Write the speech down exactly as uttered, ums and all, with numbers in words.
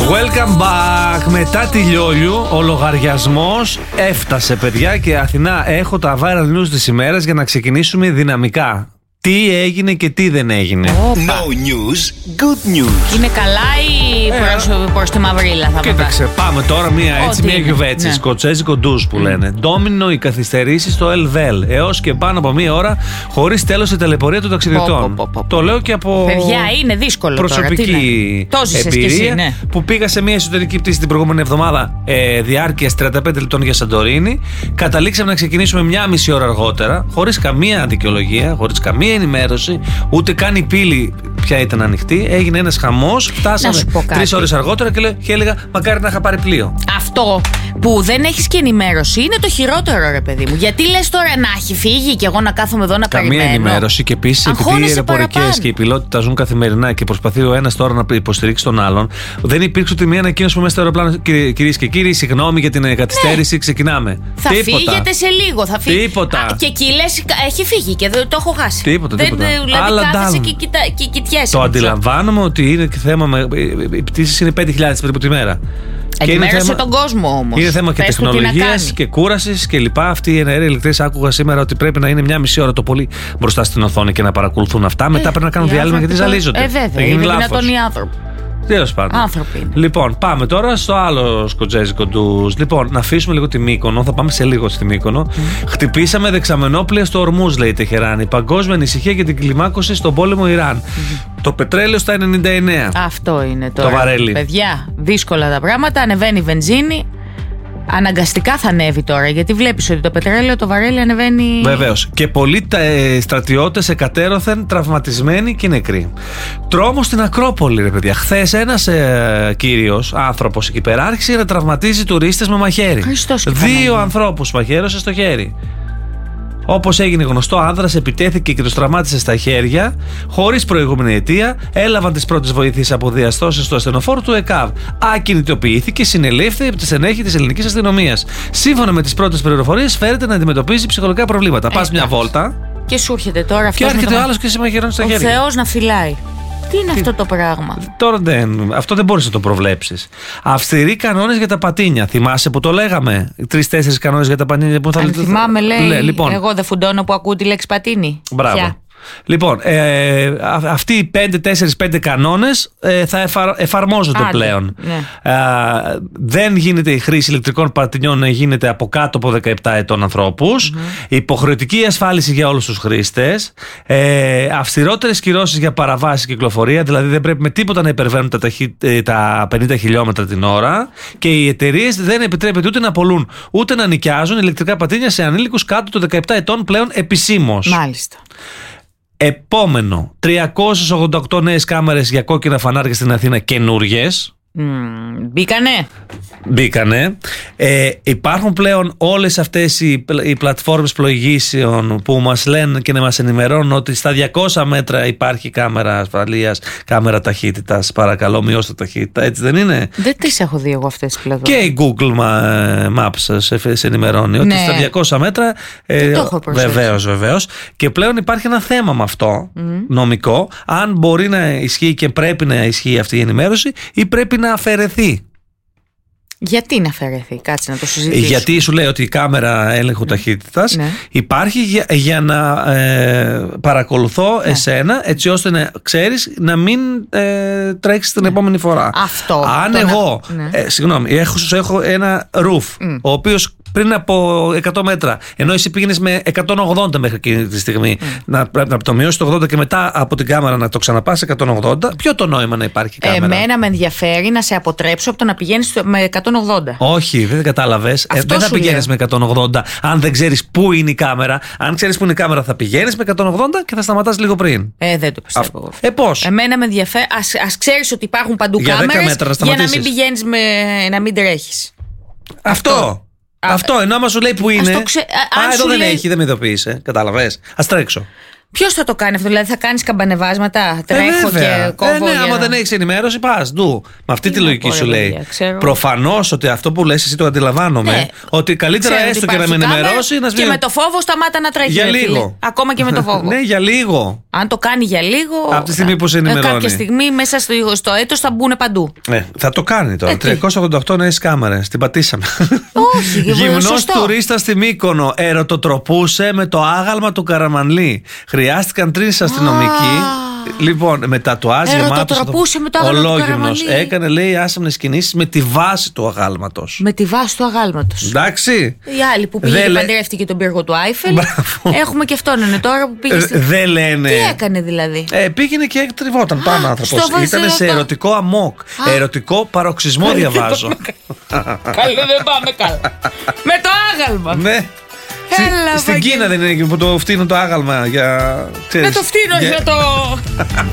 Welcome back. Μετά τη Λιόλιου, ο λογαριασμός έφτασε, παιδιά, και Αθηνά, έχω τα viral news της ημέρας για να ξεκινήσουμε δυναμικά. Τι έγινε και τι δεν έγινε. No news, good news. Είναι καλά ή ε, προς, προς τη μαυρίλα θα κοίταξε, πάμε τώρα μία έτσι, μία γιουβέτσι. Ναι. Σκοτσέζικο ντουζ που mm. λένε. Ντόμινο οι καθυστερήσεις στο Ελβέλ. Έως και πάνω από μία ώρα χωρίς τέλος η ταλαιπωρία των ταξιδιωτών. Πω, πω, πω. Το λέω και από παιδιά, είναι δύσκολο προσωπική τώρα, εμπειρία. Εσύ, ναι. Που πήγα σε μία εσωτερική πτήση την προηγούμενη εβδομάδα ε, διάρκειας τριάντα πέντε λεπτών για Σαντορίνη. Καταλήξαμε να ξεκινήσουμε μία μισή ώρα αργότερα, χωρίς καμία δικαιολογία, χωρίς καμία ενημέρωση, ούτε καν η πύλη πια ήταν ανοιχτή. Έγινε ένας χαμός. Φτάσαμε τρεις ώρες αργότερα και, λέ, και έλεγα μακάρι να είχα πάρει πλοίο. Αυτό που δεν έχεις και ενημέρωση είναι το χειρότερο, ρε παιδί μου. Γιατί λες τώρα να έχει φύγει και εγώ να κάθομαι εδώ να καμία περιμένω. Καμία ενημέρωση και επίσης επειδή οι αεροπορικές και οι πιλότοι τα ζουν καθημερινά και προσπαθεί ο ένας τώρα να υποστηρίξει τον άλλον, δεν υπήρξε ούτε μία ανακοίνωση που μέσα στο αεροπλάνο. Κυρίες και κύριοι, συγγνώμη για την καθυστέρηση, ναι. ξεκινάμε. Θα Τίποτα. Φύγετε σε λίγο. Θα φύγει. Τίποτα. Α, και εκεί λες έχει φύγει και δεν το έχω χάσει. Τίποτα. Δεν, τίποτα. Δηλαδή κάθεσαι και, κοιτά, και κοιτιέσαι. Το αντιλαμβάνομαι ότι είναι και θέμα. Με, οι πτήσεις είναι πέντε χιλιάδες περίπου τη μέρα. Ενημέρωσε τον κόσμο όμως. Είναι θέμα και τεχνολογίας και κούρασης και λοιπά. Αυτοί οι εναέροι ηλεκτρικές άκουγα σήμερα ότι πρέπει να είναι μια μισή ώρα το πολύ μπροστά στην οθόνη και να παρακολουθούν αυτά. Ε, Μετά πρέπει να κάνουν διάλειμμα γιατί ζαλίζονται. Ε, βέβαια. Είναι δυνατόν οι άνθρωποι. Τέλος πάντων. Άνθρωποι. Λοιπόν, πάμε τώρα στο άλλο σκοτζέζικο ντουζ. Λοιπόν, να αφήσουμε λίγο τη Μύκονο. Θα πάμε σε λίγο στη Μύκονο. Mm. Χτυπήσαμε δεξαμενόπλια στο Ορμούζ, λέει η Τεχεράνη. Παγκόσμια ανησυχία για την κλιμάκωση στον πόλεμο Ιράν. Mm. Το πετρέλαιο στα ενενήντα εννέα. Αυτό είναι τώρα. Το βαρέλι. Παιδιά, δύσκολα τα πράγματα. Ανεβαίνει η βενζίνη. Αναγκαστικά θα ανέβει τώρα, γιατί βλέπεις ότι το πετρέλαιο, το βαρέλι ανεβαίνει. Βεβαίως. Και πολλοί ε, στρατιώτες εκατέρωθεν τραυματισμένοι και νεκροί. Τρόμος στην Ακρόπολη, ρε παιδιά. Χθες ένας ε, κύριος άνθρωπος εκεί πέρα άρχισε να τραυματίζει τουρίστες με μαχαίρι. Χριστός και Δύο Παναγία. ανθρώπους μαχαίρωσε στο χέρι. Όπως έγινε γνωστό, άνδρας επιτέθηκε και τους τραυμάτισε στα χέρια, χωρίς προηγούμενη αιτία. Έλαβαν τις πρώτες βοήθειες από διαστώσεις του ασθενοφόρου του ΕΚΑΒ. Ακινητοποιήθηκε, συνελήφθη από τη στενέχη της ελληνικής αστυνομίας. Σύμφωνα με τις πρώτες πληροφορίες, φέρεται να αντιμετωπίζει ψυχολογικά προβλήματα. Πας μια βόλτα. Και σου έρχεται τώρα αυτό. Και έρχεται ο άλλος και σε μαχαιρώνει στα χέρια. Ο Θεός να φυλάει. Τι είναι Τι... αυτό το πράγμα. Τώρα δεν, αυτό δεν μπορείς να το προβλέψεις. Αυστηροί κανόνες για τα πατίνια. Θυμάσαι που το λέγαμε. Τρεις-τέσσερις κανόνες για τα πατίνια που θα Αν θυμάμαι, λέει. Λέ, λοιπόν. Εγώ δεν φουντώνω που ακούω τη λέξη πατίνι. Μπράβο. Ποια? Λοιπόν, ε, αυτοί οι πέντε τέσσερις πέντε κανόνες ε, θα εφα, εφαρμόζονται Άντε, πλέον. Ναι. Ε, δεν γίνεται η χρήση ηλεκτρικών πατινιών να γίνεται από κάτω από δεκαεπτά ετών ανθρώπους. Mm-hmm. Υποχρεωτική ασφάλιση για όλους τους χρήστες. Ε, αυστηρότερες κυρώσεις για παραβάσεις κυκλοφορία. Δηλαδή δεν πρέπει με τίποτα να υπερβαίνουν τα, ταχύ, τα πενήντα χιλιόμετρα την ώρα. Και οι εταιρείες δεν επιτρέπεται ούτε να πωλούν ούτε να νοικιάζουν ηλεκτρικά πατίνια σε ανήλικους κάτω των δεκαεπτά ετών πλέον επισήμως. Μάλιστα. Επόμενο, τριακόσιες ογδόντα οκτώ νέες κάμερες για κόκκινα φανάρια στην Αθήνα, καινούριες. Mm, μπήκανε. Μπήκανε. Ε, υπάρχουν πλέον όλες αυτές οι, οι πλατφόρμες πλοηγήσεων που μας λένε και να μας ενημερώνουν ότι στα διακόσια μέτρα υπάρχει κάμερα ασφαλείας, κάμερα ταχύτητας. Παρακαλώ, μειώστε ταχύτητα. Έτσι δεν είναι? Δεν τις έχω δει εγώ αυτές τις πλατφόρμες. Και η Google Maps σε, σε ενημερώνει, ναι, ότι στα διακόσια μέτρα. Ε, το έχω προσέξει. Βεβαίως, βεβαίως. Και πλέον υπάρχει ένα θέμα με αυτό, mm. νομικό. Αν μπορεί να ισχύει και πρέπει να ισχύει αυτή η ενημέρωση ή πρέπει να αφαιρεθεί. Γιατί να αφαιρεθεί, κάτσε να το συζητήσουμε. Γιατί σου λέει ότι η κάμερα έλεγχου ταχύτητας ναι. υπάρχει για, για να ε, παρακολουθώ ναι. εσένα, έτσι ώστε να ξέρεις να μην ε, τρέξεις την ναι. επόμενη φορά. Αυτό. Αν εγώ, ναι. ε, συγγνώμη, έχω, έχω ένα roof, mm. ο οποίος πριν από εκατό μέτρα, ενώ εσύ πήγαινες με εκατόν ογδόντα μέχρι εκείνη τη στιγμή, mm. να, να το μειώσεις το ογδόντα και μετά από την κάμερα να το ξαναπάς εκατόν ογδόντα, ποιο το νόημα να υπάρχει κάμερα? Εμένα με ενδιαφέρει να σε αποτρέψω από το να πηγαίνεις με εκατόν ογδόντα. Όχι, δεν κατάλαβες. Ε, δεν θα πηγαίνεις με εκατόν ογδόντα αν δεν ξέρεις πού είναι η κάμερα. Αν ξέρεις πού είναι η κάμερα, θα πηγαίνεις με εκατόν ογδόντα και θα σταματάς λίγο πριν. Ε, δεν το πιστεύω. Ε, πώς? Εμένα με ενδιαφέρει. Ας, ας ξέρεις ότι υπάρχουν παντού κάμερες για να μην πηγαίνεις με, να μην τρέχεις. Αυτό. Αυτό. Αυτό, ενώ άμα σου λέει που είναι. Ξε... Α, εδώ δεν λέει... έχει, δεν με ειδοποίησε. Κατάλαβες. Ας τρέξω. Ποιος θα το κάνει αυτό, δηλαδή θα κάνεις καμπανεβάσματα, τρέχω ε, και κόβω. Ε, ναι, για... άμα δεν έχεις ενημέρωση, πας. Ντου. Με αυτή Τι τη να λογική πω, σου ρε, λέει. παιδιά, ξέρω. Προφανώς ότι αυτό που λες εσύ το αντιλαμβάνομαι. Ναι. Ότι καλύτερα Ξέρω έστω ότι και να με υπάρχει κάμερα ενημερώσει να Και σβήνει. με το φόβο σταμάτα να τρέχει. Για ρε, φίλε. λίγο. Ακόμα και με το φόβο. Ναι, για λίγο. Αν το κάνει για λίγο. Από τη στιγμή που σε ε, ενημερώνει. Κάποια στιγμή μέσα στο, στο έτος θα μπουν παντού. Ε, θα το κάνει τώρα. Ε, τι? τριακόσιες ογδόντα οκτώ νέες κάμερες. Την πατήσαμε. Όχι, Γυμνός σωστό. τουρίστα στη Μύκονο ερωτοτροπούσε με το άγαλμα του Καραμανλή. Χρειάστηκαν τρεις αστυνομικοί. Λοιπόν, με τατουάζ γεμάτο. Ερωτοτροπούσε με το άγαλμα του Ολόγυμνος. Καραμανλή. Έκανε, λέει, άσαμνες κινήσεις με τη βάση του αγάλματος. Με τη βάση του αγάλματος. Εντάξει. Η άλλη που πήγε Δεν και λέ- παντρεύτηκε τον πύργο του Άιφελ. Μπράβο. Έχουμε και αυτόν είναι τώρα που πήγε. Ε, στη... Δεν λένε. Τι έκανε δηλαδή. Ε, πήγαινε και τριβόταν πάνω άνθρωπος. στο Ήταν σε βασιλετό. ερωτικό αμόκ. Α. Ερωτικό παροξισμό διαβάζω. Καλό, δεν πάμε καλά. Με το άγαλμα. Ναι. Έλα, Στην Βαγγέλη. Κίνα δεν είναι εκεί που το φτύνουν το άγαλμα για. Με Ξέρεις, το φτύνω για- για το.